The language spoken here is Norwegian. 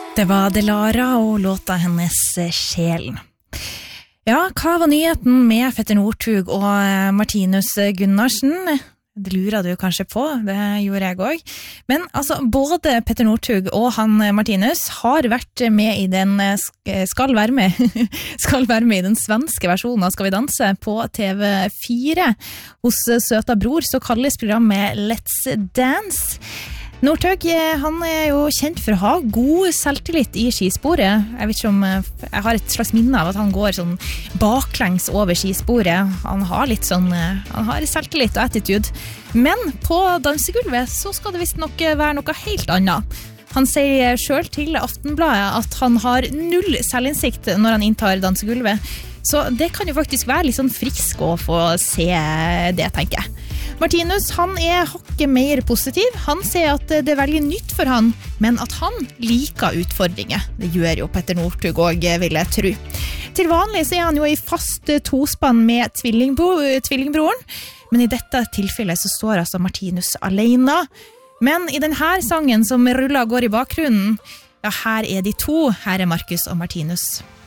Det var Delara og låta hennes Sjelen. Ja, hva var nyheten med Petter Northug og Martinus Gunnarsen? Det lurer du kanskje på, det gjorde jeg også. Men altså, både Petter Northug og han Martinus har vært med i den, skal være med i den svenske versjonen av Skal vi danse på TV4. Hos Søta Bror så kalles programmet Let's Dance. Northug, han jo kjent for å ha god selvtillit i skisporet. Jeg vet ikke om jeg har et slags minne av at han går sånn baklengs over skisporet. Han har litt sånn, han har selvtillit og attitude. Men på dansegulvet så skal det visst nok være noe helt annet. Han sier selv til Aftenbladet at han har null selvinnsikt når han inntar dansegulvet. Så det kan jo faktisk være litt sånn frisk å få se det, tenker jeg. Martinus, han hakket mer positiv. Han sier at det veldig nytt for han, men at han liker utfordringer. Det gjør jo Petter Northug også, vil jeg tro. Til vanlig så han jo i fast tospann med tvillingbroren, men i dette tilfellet så står altså Martinus alene. Men i denne sangen som ruller og går i bakgrunnen, ja, her de to. Her Markus og Martinus.